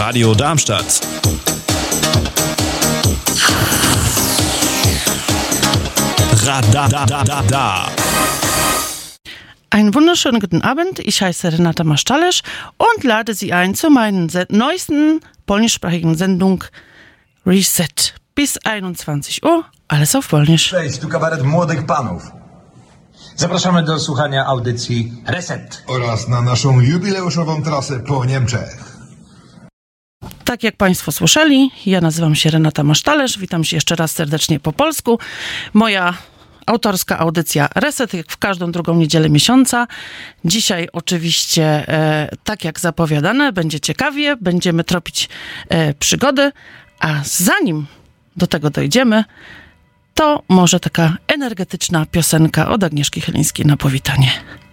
Radio Darmstadt. Radadadada. Einen wunderschönen guten Abend, ich heiße Renata Mastalerz und lade Sie ein zu meiner neuesten polnischsprachigen Sendung Reset. Bis 21 Uhr, alles auf Polnisch. Cześć, tu kabaret młodych panów. Zapraszamy do słuchania audycji Reset. Oraz na naszą jubileuszową trasę po Niemczech. Tak jak Państwo słyszeli, ja nazywam się Renata Mastalerz, witam się jeszcze raz serdecznie po polsku. Moja autorska audycja Reset, jak w każdą drugą niedzielę miesiąca. Dzisiaj oczywiście, tak jak zapowiadane, będzie ciekawie, będziemy tropić przygody, a zanim do tego dojdziemy, to może taka energetyczna piosenka od Agnieszki Chylińskiej na powitanie.